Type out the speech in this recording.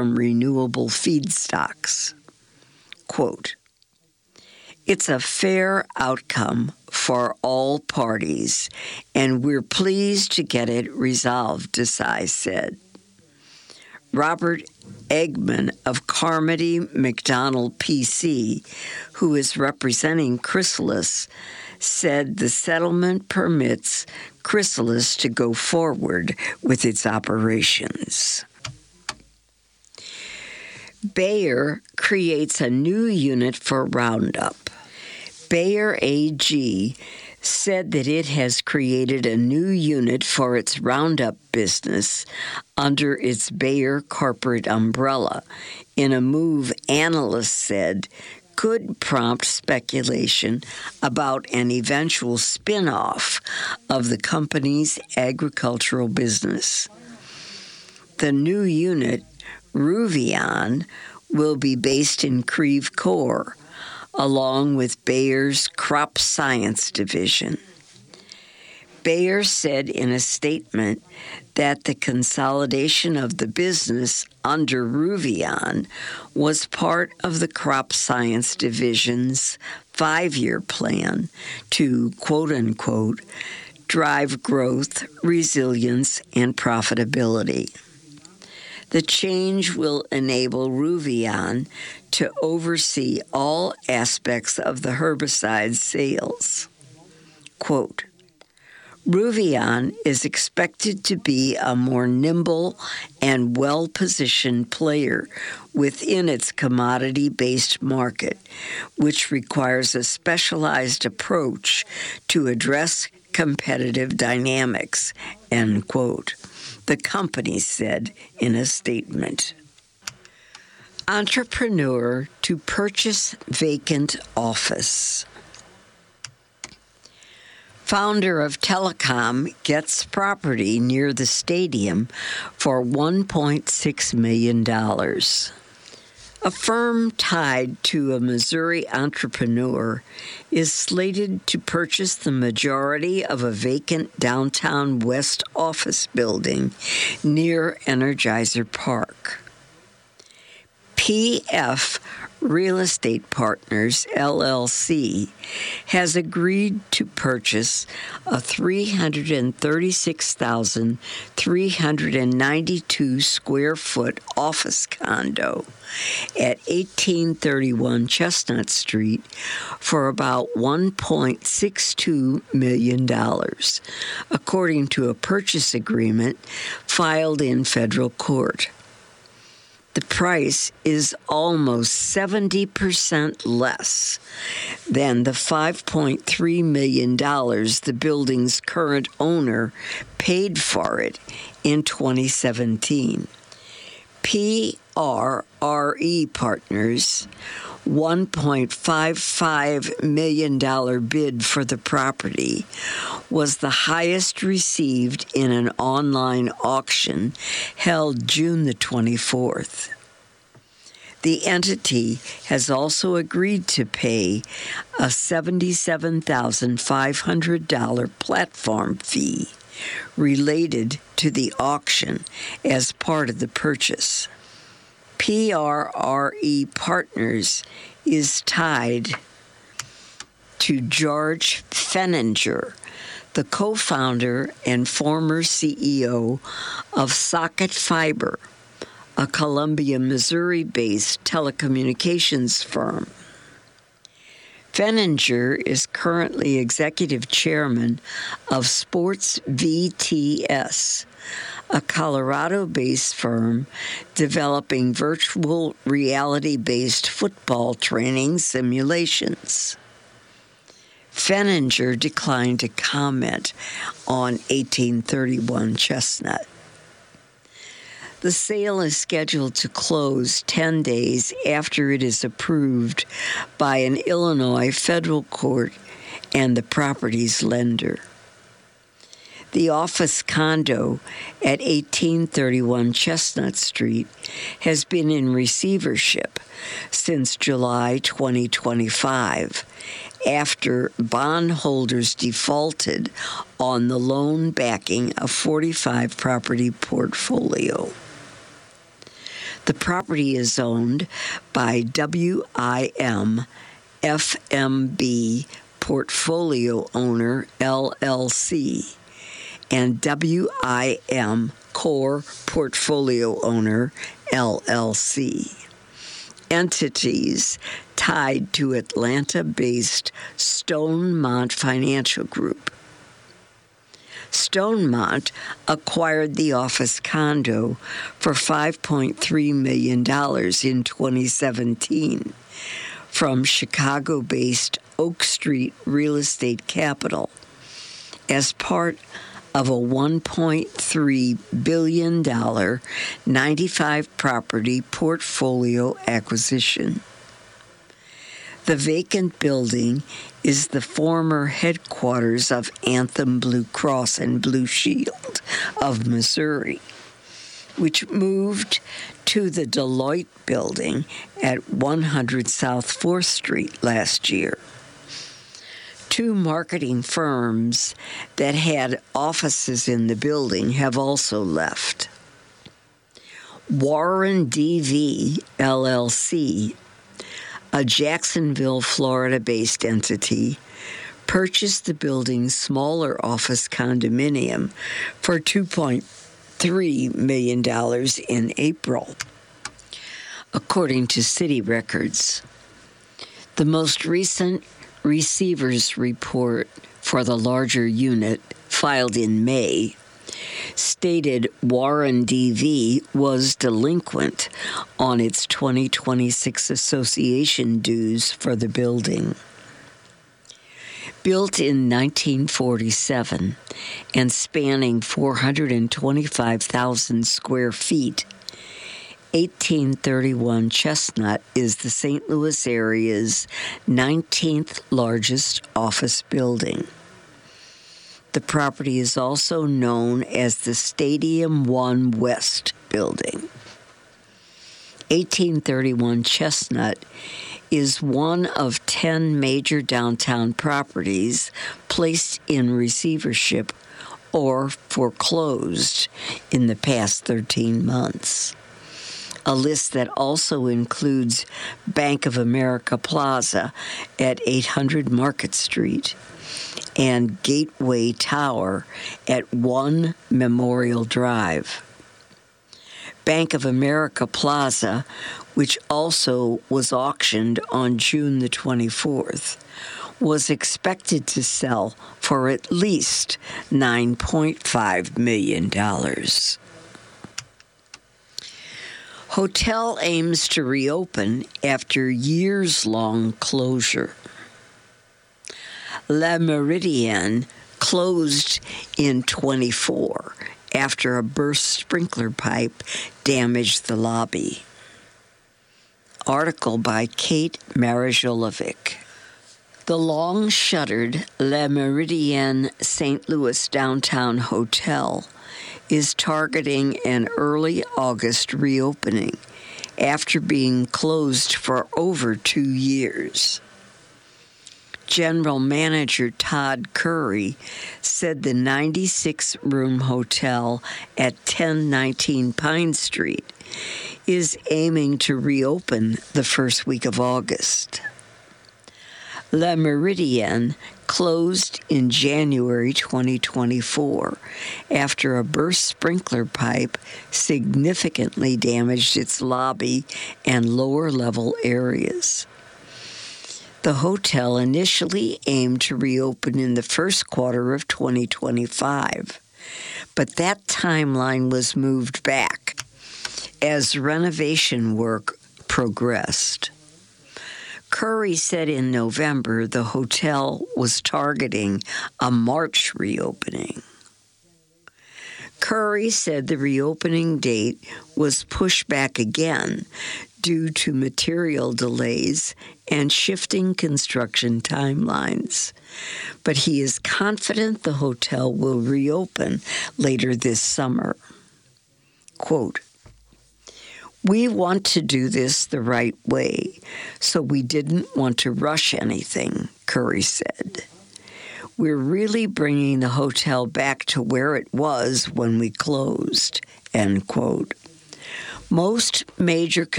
from renewable feedstocks. Quote, "It's a fair outcome for all parties, and we're pleased to get it resolved," Desai said. Robert Eggman of Carmody McDonald PC, who is representing Chrysalis, said the settlement permits Chrysalis to go forward with its operations. Bayer creates a new unit for Roundup. Bayer AG said that it has created a new unit for its Roundup business under its Bayer corporate umbrella, in a move analysts said could prompt speculation about an eventual spin-off of the company's agricultural business. The new unit, Ruveon, will be based in Creve Coeur, along with Bayer's Crop Science division. Bayer said in a statement that the consolidation of the business under Ruveon was part of the Crop Science division's 5-year plan to, quote-unquote, drive growth, resilience, and profitability. The change will enable Ruveon to oversee all aspects of the herbicide sales. Quote, "Ruveon is expected to be a more nimble and well-positioned player within its commodity-based market, which requires a specialized approach to address competitive dynamics," end quote, the company said in a statement. Entrepreneur to purchase vacant office. Founder of Telecom gets property near the stadium for $1.6 million. A firm tied to a Missouri entrepreneur is slated to purchase the majority of a vacant downtown West office building near Energizer Park. PF Real Estate Partners, LLC, has agreed to purchase a 336,392 square foot office condo at 1831 Chestnut Street for about $1.62 million, according to a purchase agreement filed in federal court. The price is almost 70% less than the $5.3 million the building's current owner paid for it in 2017. PRRE Partners' $1.55 million bid for the property was the highest received in an online auction held June the 24th. The entity has also agreed to pay a $77,500 platform fee related to the auction as part of the purchase. PRRE Partners is tied to George Fenninger, the co-founder and former CEO of Socket Fiber, a Columbia, Missouri-based telecommunications firm. Fenninger is currently executive chairman of Sports VTS, a Colorado-based firm developing virtual reality-based football training simulations. Fenninger declined to comment on 1831 Chestnut. The sale is scheduled to close 10 days after it is approved by an Illinois federal court and the property's lender. The office condo at 1831 Chestnut Street has been in receivership since July 2025, after bondholders defaulted on the loan backing a 45-property portfolio. The property is owned by WIM FMB Portfolio Owner LLC and WIM Core Portfolio Owner LLC, entities tied to Atlanta-based Stonemont Financial Group. Stonemont acquired the office condo for $5.3 million in 2017 from Chicago-based Oak Street Real Estate Capital as part of a $1.3 billion 95-property portfolio acquisition. The vacant building is the former headquarters of Anthem Blue Cross and Blue Shield of Missouri, which moved to the Deloitte building at 100 South 4th Street last year. Two marketing firms that had offices in the building have also left. Warren DV LLC, a Jacksonville, Florida-based entity, purchased the building's smaller office condominium for $2.3 million in April, according to city records. The most recent receiver's report for the larger unit, filed in May, stated Warren DV was delinquent on its 2026 association dues for the building. Built in 1947 and spanning 425,000 square feet, 1831 Chestnut is the St. Louis area's 19th largest office building. The property is also known as the Stadium One West building. 1831 Chestnut is one of 10 major downtown properties placed in receivership or foreclosed in the past 13 months. A list that also includes Bank of America Plaza at 800 Market Street and Gateway Tower at 1 Memorial Drive. Bank of America Plaza, which also was auctioned on June the 24th, was expected to sell for at least $9.5 million. Hotel aims to reopen after years-long closure. Le Méridien closed in 24 after a burst sprinkler pipe damaged the lobby. Article by Kate Marajolovic. The long-shuttered Le Méridien St. Louis Downtown Hotel is targeting an early August reopening after being closed for over 2 years. General Manager Todd Curry said the 96-room hotel at 1019 Pine Street is aiming to reopen the first week of August. Le Méridien closed in January 2024 after a burst sprinkler pipe significantly damaged its lobby and lower-level areas. The hotel initially aimed to reopen in the first quarter of 2025, but that timeline was moved back as renovation work progressed. Curry said in November the hotel was targeting a March reopening. Curry said the reopening date was pushed back again due to material delays and shifting construction timelines, but he is confident the hotel will reopen later this summer. Quote, "We want to do this the right way, so we didn't want to rush anything," Curry said. "We're really bringing the hotel back to where it was when we closed," end quote. Most major